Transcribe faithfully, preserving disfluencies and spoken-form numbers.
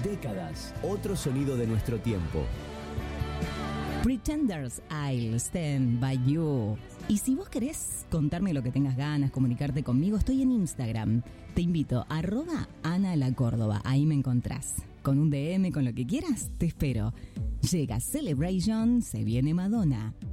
Décadas, otro sonido de nuestro tiempo. Pretenders, I'll Stand By You. Y si vos querés contarme lo que tengas ganas, comunicarte conmigo, estoy en Instagram. Te invito, arroba Ana La Córdoba, ahí me encontrás. Con un D M, con lo que quieras, te espero. Llega Celebration, se viene Madonna.